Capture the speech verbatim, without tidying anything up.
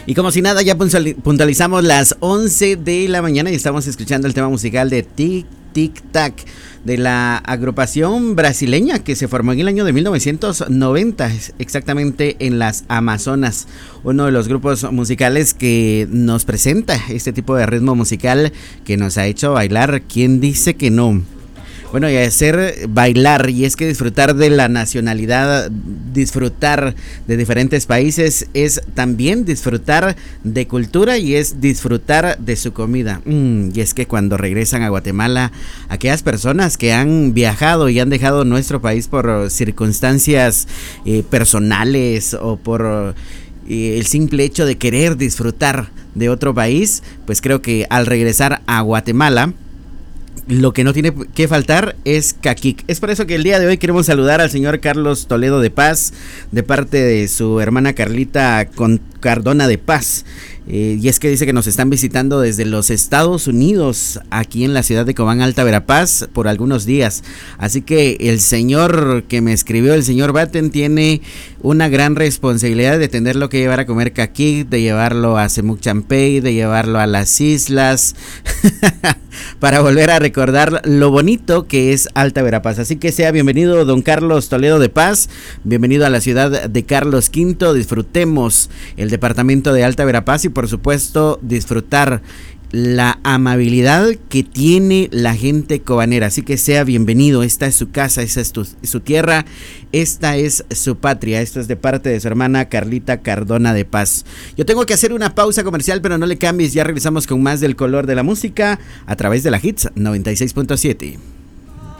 Y como si nada, ya puntualizamos las once de la mañana y estamos escuchando el tema musical de Tic Tic Tac, de la agrupación brasileña que se formó en el año de mil novecientos noventa, exactamente en las Amazonas. Uno de los grupos musicales que nos presenta este tipo de ritmo musical que nos ha hecho bailar. ¿Quién dice que no? Bueno, y hacer bailar, y es que disfrutar de la nacionalidad, disfrutar de diferentes países, es también disfrutar de cultura y es disfrutar de su comida. Mm, y es que cuando regresan a Guatemala, aquellas personas que han viajado y han dejado nuestro país por circunstancias eh, personales o por eh, el simple hecho de querer disfrutar de otro país, pues creo que al regresar a Guatemala, lo que no tiene que faltar es caquic. Es por eso que el día de hoy queremos saludar al señor Carlos Toledo de Paz, de parte de su hermana Carlita Cardona de Paz. Eh, y es que dice que nos están visitando desde los Estados Unidos, aquí en la ciudad de Cobán, Alta Verapaz, por algunos días. Así que el señor que me escribió, el señor Batten, tiene una gran responsabilidad de tenerlo que llevar a comer caquic, de llevarlo a Semuc Champey, de llevarlo a las islas, para volver a recordar lo bonito que es Alta Verapaz. Así que sea bienvenido don Carlos Toledo de Paz, bienvenido a la ciudad de Carlos Quinto. Disfrutemos el departamento de Alta Verapaz y por supuesto disfrutar la amabilidad que tiene la gente cobanera. Así que sea bienvenido. Esta es su casa, esta es tu, su tierra, esta es su patria. Esto es de parte de su hermana Carlita Cardona de Paz. Yo tengo que hacer una pausa comercial, pero no le cambies. Ya regresamos con más del color de la música a través de la Hits noventa y seis punto siete.